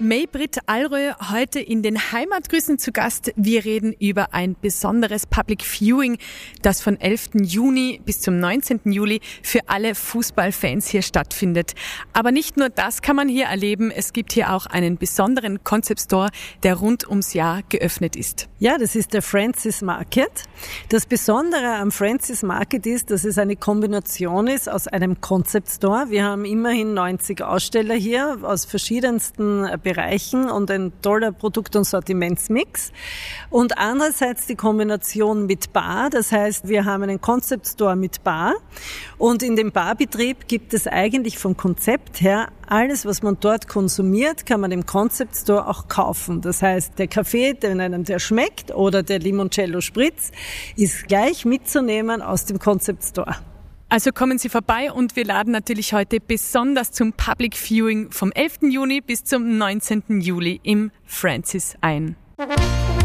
Maybrit Allrö heute in den Heimatgrüßen zu Gast. Wir reden über ein besonderes Public Viewing, das von 11. Juni bis zum 19. Juli für alle Fußballfans hier stattfindet. Aber nicht nur das kann man hier erleben. Es gibt hier auch einen besonderen Concept Store, der rund ums Jahr geöffnet ist. Ja, das ist der Francis Market. Das Besondere am Francis Market ist, dass es eine Kombination ist aus einem Concept Store. Wir haben immerhin 90 Aussteller hier aus verschiedensten Bereichen und ein toller Produkt- und Sortimentsmix. Und andererseits die Kombination mit Bar. Das heißt, wir haben einen Concept Store mit Bar. Und in dem Barbetrieb gibt es eigentlich vom Konzept her alles, was man dort konsumiert, kann man im Concept Store auch kaufen. Das heißt, der Kaffee, wenn einem der schmeckt, oder der Limoncello Spritz, ist gleich mitzunehmen aus dem Concept Store. Also kommen Sie vorbei und wir laden natürlich heute besonders zum Public Viewing vom 11. Juni bis zum 19. Juli im Francis ein.